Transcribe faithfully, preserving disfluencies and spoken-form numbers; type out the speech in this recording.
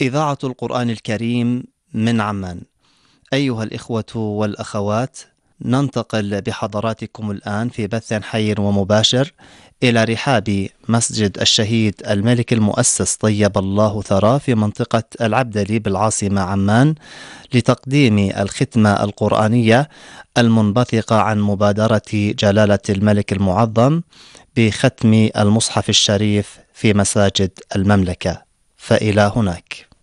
إذاعة القرآن الكريم من عمان. أيها الإخوة والأخوات، ننتقل بحضراتكم الآن في بث حي ومباشر إلى رحاب مسجد الشهيد الملك المؤسس طيب الله ثراه في منطقة العبدلي بالعاصمة عمان، لتقديم الختمة القرآنية المنبثقة عن مبادرة جلالة الملك المعظم بختم المصحف الشريف في مساجد المملكة. فإلى هناك.